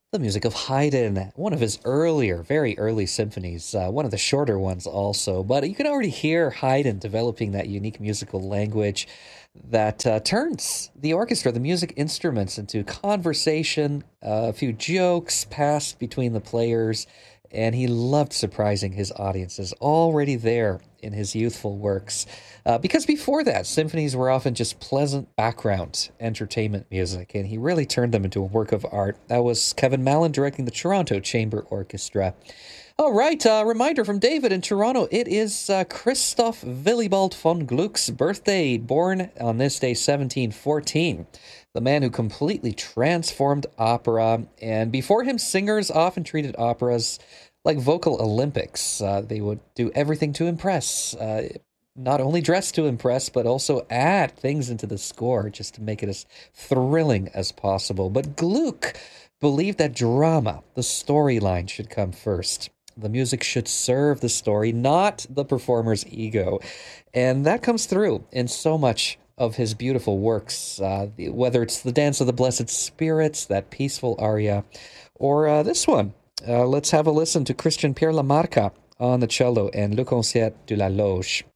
The music of Haydn, one of his earlier, very early symphonies, one of the shorter ones also. But you can already hear Haydn developing that unique musical language that turns the orchestra, the music instruments, into conversation, a few jokes passed between the players, and he loved surprising his audiences already there in his youthful works. Because before that, symphonies were often just pleasant background entertainment music, and he really turned them into a work of art. That was Kevin Mallon directing the Toronto Chamber Orchestra. All right, reminder from David in Toronto. It is Christoph Willibald von Gluck's birthday, born on this day, 1714. The man who completely transformed opera. And before him, singers often treated operas like vocal Olympics. They would do everything to impress. Not only dress to impress, but also add things into the score just to make it as thrilling as possible. But Gluck believed that drama, the storyline, should come first. The music should serve the story, not the performer's ego. And that comes through in so much of his beautiful works, whether it's the Dance of the Blessed Spirits, that peaceful aria, or this one. Let's have a listen to Christian Pierre Lamarca on the cello and Le Concert de la Loge.